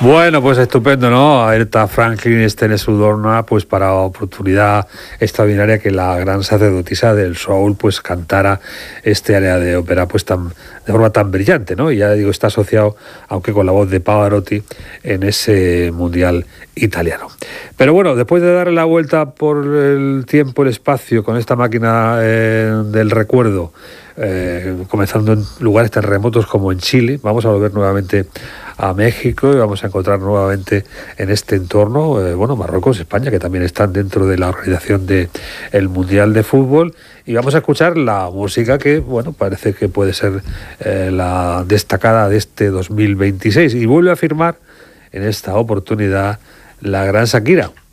Bueno, pues estupendo, ¿no? Aretha Franklin en Sudorna, pues para oportunidad extraordinaria que la gran sacerdotisa del soul pues cantara este área de ópera pues de forma tan brillante, ¿no? Y ya digo, está asociado, aunque con la voz de Pavarotti, en ese mundial italiano. Pero bueno, después de darle la vuelta por el tiempo, el espacio, con esta máquina del recuerdo, comenzando en lugares tan remotos como en Chile, vamos a volver nuevamente a México y vamos a encontrar nuevamente en este entorno, Marruecos, España, que también están dentro de la organización del Mundial de Fútbol, y vamos a escuchar la música que, bueno, parece que puede ser la destacada de este 2026, y vuelve a firmar en esta oportunidad la gran Shakira.